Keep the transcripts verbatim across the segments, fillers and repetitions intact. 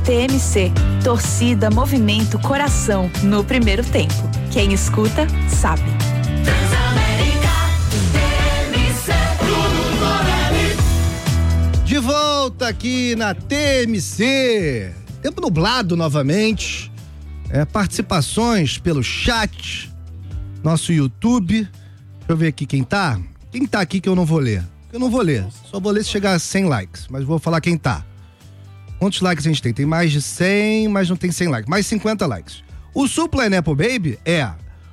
T M C, torcida, movimento, coração, no primeiro tempo. Quem escuta, sabe. De volta aqui na T M C. Tempo nublado novamente. É, participações pelo chat, nosso YouTube. Deixa eu ver aqui quem tá. Quem tá aqui que eu não vou ler? Eu não vou ler. Só vou ler se chegar a cem likes, mas vou falar quem tá. Quantos likes a gente tem? Tem mais de cem, mas não tem cem likes. Mais cinquenta likes. O Supla Nepo Baby é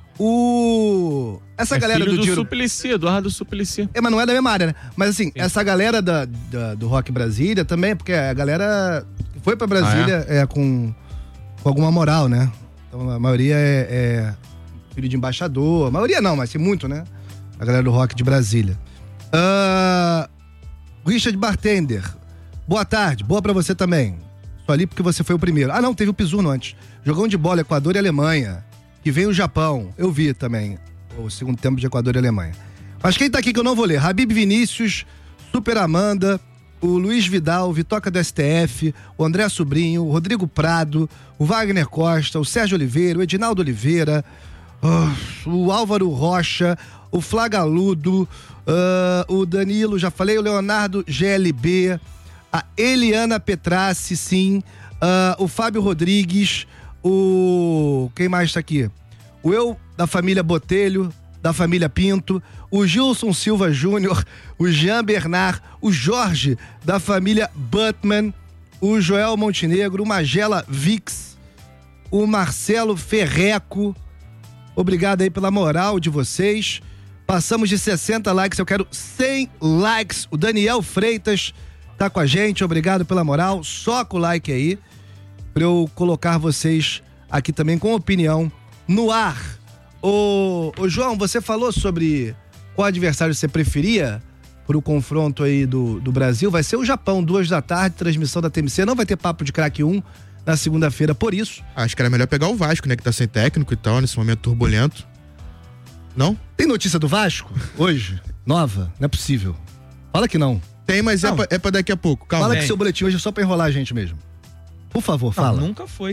o... Essa é galera filho do, do Tiro... Suplicy, Eduardo Suplicy. É, mas não é da mesma área, né? Mas assim, Sim. essa galera da, da, do Rock Brasília também, porque a galera foi pra Brasília ah, é? É, com, com alguma moral, né? Então a maioria é, é filho de embaixador. A maioria não, mas tem muito, né? A galera do Rock de Brasília. Uh, Richard Bartender. Boa tarde, boa pra você também. Só ali porque você foi o primeiro. Ah não, teve o Pizuno antes. Jogão de bola, Equador e Alemanha. Que vem o Japão. Eu vi também o segundo tempo de Equador e Alemanha. Mas quem tá aqui que eu não vou ler? Habib Vinícius, Super Amanda, o Luiz Vidal, o Vitoca do S T F, o André Sobrinho, o Rodrigo Prado, o Wagner Costa, o Sérgio Oliveira, o Edinaldo Oliveira, uh, o Álvaro Rocha, o Flagaludo, uh, o Danilo, já falei, o Leonardo G L B, a Eliana Petrassi, sim, uh, o Fábio Rodrigues, o... quem mais tá aqui? O eu, da família Botelho, da família Pinto, o Gilson Silva Júnior, o Jean Bernard, o Jorge, da família Butman, o Joel Montenegro, o Magela Vix, o Marcelo Ferreco. Obrigado aí pela moral de vocês. Passamos de sessenta likes, eu quero cem likes. O Daniel Freitas tá com a gente, obrigado pela moral. Soca o like aí, pra eu colocar vocês aqui também com opinião no ar. Ô, ô João, você falou sobre qual adversário você preferia pro confronto aí do, do Brasil. Vai ser o Japão, duas da tarde, transmissão da T M C. Não vai ter papo de craque um na segunda-feira, por isso. Acho que era melhor pegar o Vasco, né? Que tá sem técnico e tal, nesse momento turbulento. Não? Tem notícia do Vasco hoje? Nova? Não é possível. Fala que não. Tem, mas é pra, é pra daqui a pouco. Calma. Fala Tem. que seu boletim hoje é só pra enrolar a gente mesmo. Por favor, fala. Não, nunca foi.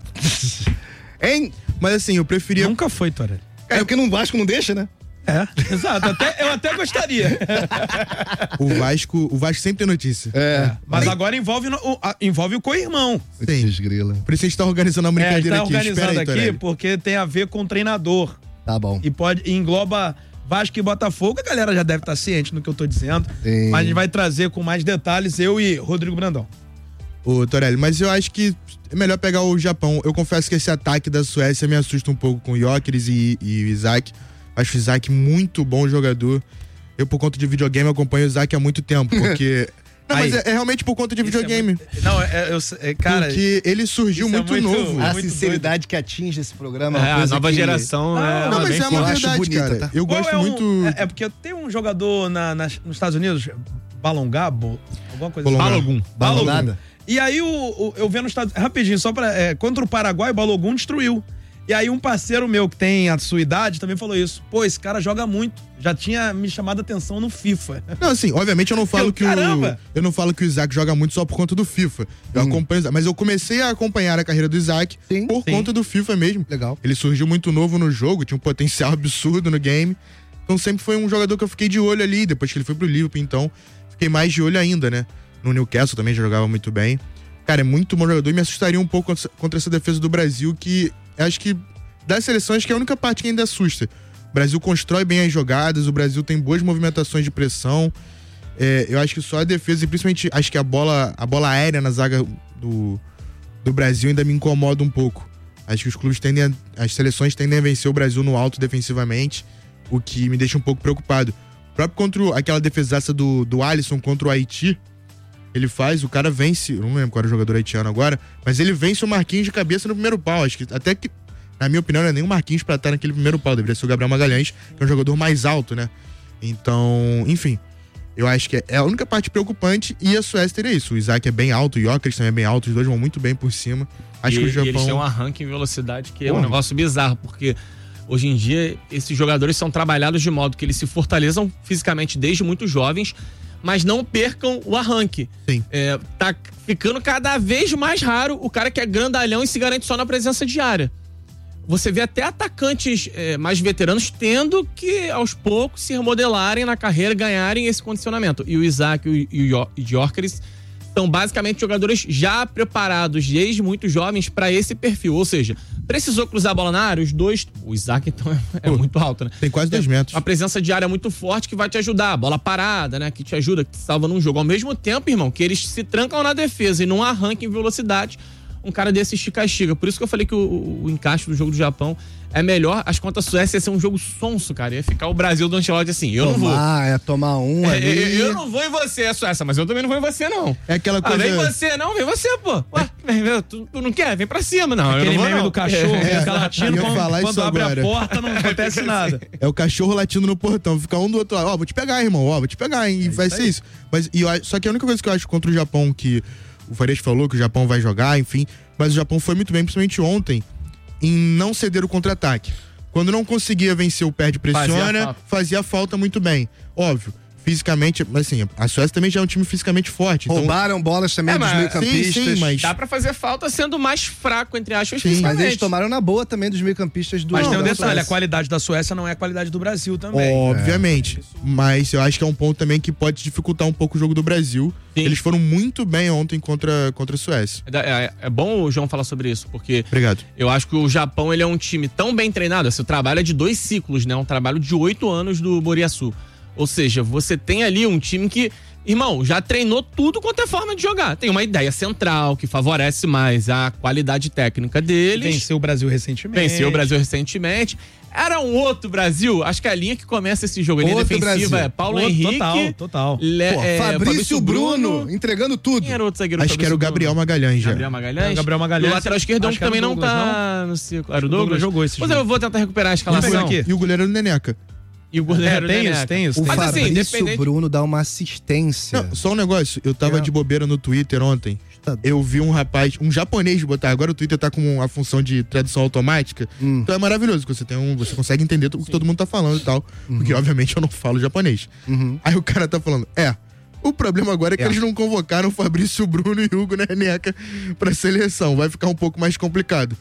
Hein? Mas assim, eu preferia... Nunca foi, Torelli. É porque no Vasco não deixa, né? É, exato. Até, eu até gostaria. O Vasco, o Vasco sempre tem notícia. É. é. Mas agora envolve o, envolve o co-irmão. Sim. Grila. Por isso a gente tá organizando a brincadeira é, a gente tá aqui. organizando aí, aqui Torelli. porque tem a ver com treinador. Tá bom. E pode, e engloba Vasco e Botafogo. A galera já deve estar ciente do que eu tô dizendo. Sim. Mas a gente vai trazer com mais detalhes, eu e Rodrigo Brandão. Ô, Torelli, mas eu acho que é melhor pegar o Japão. Eu confesso que esse ataque da Suécia me assusta um pouco com o Gyökeres e, e o Isaac. Acho o Isaac muito bom jogador. Eu, por conta de videogame, acompanho o Isaac há muito tempo, porque... Não, Aí, mas é, é realmente por conta de videogame. É muito, não, é, eu, é, cara... Porque ele surgiu muito, é muito novo. A muito sinceridade doido. Que atinge esse programa. É, a nova que... geração não, é... Não, mas é uma verdade, bonita, cara. tá? Eu Qual gosto é um, muito... É, é porque tem um jogador na, na, nos Estados Unidos, Balongabo, alguma coisa assim. Balogun. Balogum. E aí o, o, eu vendo nos Estados Unidos, rapidinho, só pra... É, contra o Paraguai, o Balogun destruiu. E aí um parceiro meu que tem a sua idade também falou isso. Pô, esse cara joga muito. Já tinha me chamado a atenção no FIFA. Não, assim, obviamente eu não falo eu, que caramba. o... Eu não falo que o Isaac joga muito só por conta do FIFA. Eu hum. acompanho o Isaac, mas eu comecei a acompanhar a carreira do Isaac sim, por sim. conta do FIFA mesmo. Legal. Ele surgiu muito novo no jogo, tinha um potencial absurdo no game. Então sempre foi um jogador que eu fiquei de olho ali. Depois que ele foi pro Liverpool, então fiquei mais de olho ainda, né? No Newcastle também já jogava muito bem. Cara, é muito bom jogador e me assustaria um pouco contra essa defesa do Brasil, que acho que das seleções que é a única parte que ainda assusta. O Brasil constrói bem as jogadas, o Brasil tem boas movimentações de pressão. É, eu acho que só a defesa, e principalmente acho que a bola, a bola aérea na zaga do, do Brasil ainda me incomoda um pouco. Acho que os clubes tendem a, as seleções tendem a vencer o Brasil no alto defensivamente, o que me deixa um pouco preocupado. O próprio contra aquela defesaça do, do Alisson contra o Haiti, ele faz, o cara vence, eu não lembro qual era o jogador haitiano agora, mas ele vence o Marquinhos de cabeça no primeiro pau. Acho que até que, na minha opinião, não é nem o Marquinhos pra estar naquele primeiro pau, deveria ser o Gabriel Magalhães, que é um jogador mais alto, né? Então, enfim, eu acho que é a única parte preocupante, e a Suécia teria isso. O Isaac é bem alto, o Gyökeres também é bem alto, os dois vão muito bem por cima. Acho e, que o Japão... e eles têm um arranque em velocidade que é um negócio bizarro, porque hoje em dia esses jogadores são trabalhados de modo que eles se fortaleçam fisicamente desde muito jovens, mas não percam o arranque. Sim. É, tá ficando cada vez mais raro o cara que é grandalhão e se garante só na presença diária. Você vê até atacantes é, mais veteranos tendo que, aos poucos, se remodelarem na carreira, ganharem esse condicionamento. E o Isaac e o Gyökeres são basicamente jogadores já preparados desde muito jovens para esse perfil. Ou seja, precisou cruzar a bola na área, os dois... O Isaac, então, é, é Pô, muito alto, né? Tem quase dois metros. Uma presença de área muito forte que vai te ajudar. Bola parada, né? Que te ajuda, que te salva num jogo. Ao mesmo tempo, irmão, que eles se trancam na defesa e não arrancam em velocidade, um cara desse estica-estica. Por isso que eu falei que o, o encaixe do jogo do Japão é melhor. As contas Suécia ia ser um jogo sonso, cara. Ia ficar o Brasil do Ancelotti assim, eu tomar, não vou. Ah, é tomar um é, ali. Eu, eu não vou em você, é Suécia, mas eu também não vou em você, não. É aquela coisa... Ah, vem você, não, vem você, pô. Ué, é. tu, tu não quer? Vem pra cima, não. Aquele eu não vou, meme não. do cachorro, é, fica latindo, quando, quando abre agora. a porta não acontece nada. É o cachorro latindo no portão, fica um do outro lado. Ó, oh, vou te pegar, irmão, ó, oh, vou te pegar, hein? E é vai ser aí. isso. Mas, e eu, só que a única coisa que eu acho contra o Japão, que o Farias falou que o Japão vai jogar, enfim, mas o Japão foi muito bem, principalmente ontem, em não ceder o contra-ataque. Quando não conseguia vencer o perde pressiona, fazia, fazia falta muito bem. Óbvio, fisicamente, mas assim, a Suécia também já é um time fisicamente forte. Roubaram então... bolas também é, dos meio-campistas. Sim, sim, mas... Dá pra fazer falta sendo mais fraco, entre aspas, sim, fisicamente. mas eles tomaram na boa também dos meio-campistas do... Mas tem um da detalhe, Suécia. a qualidade da Suécia não é a qualidade do Brasil também. Obviamente, é. Mas eu acho que é um ponto também que pode dificultar um pouco o jogo do Brasil. Sim. Eles foram muito bem ontem contra, contra a Suécia. É, é, é bom o João falar sobre isso, porque Obrigado. Eu acho que o Japão ele é um time tão bem treinado. Assim, o trabalho é de dois ciclos, né? Um trabalho de oito anos do Moriyasu. Ou seja, você tem ali um time que, irmão, já treinou tudo quanto é forma de jogar. Tem uma ideia central que favorece mais a qualidade técnica deles. Venceu o Brasil recentemente. Venceu o Brasil recentemente. Era um outro Brasil. Acho que a linha que começa esse jogo, a linha outro defensiva Brasil. é Paulo outro, Henrique. Total, total. Le, Pô, é, Fabrício, Fabrício Bruno, Bruno, entregando tudo. Quem era outro zagueiro? Acho Fabrício que era o Gabriel Bruno? Magalhães já. Gabriel Magalhães? É, Gabriel Magalhães. E o lateral esquerdão Acho que também que não Douglas, tá não? no ciclo. Era o O Douglas Douglas? jogou esse Mas jogo. eu vou tentar recuperar a escalação. aqui. E o goleiro era o Neneca. E o goleiro É, tem Neneca. isso, tem isso. O Mas assim, Fabrício independente... Bruno dá uma assistência. Não, só um negócio, eu tava É. de bobeira no Twitter ontem. Eu vi um rapaz, um japonês botar. Agora o Twitter tá com a função de tradução automática. Hum. Então é maravilhoso, que você tem um, você consegue entender o que todo mundo tá falando e tal. Uhum. Porque, obviamente, eu não falo japonês. Uhum. Aí o cara tá falando, é. O problema agora é que É. eles não convocaram o Fabrício Bruno e o Hugo Neneca pra seleção. Vai ficar um pouco mais complicado.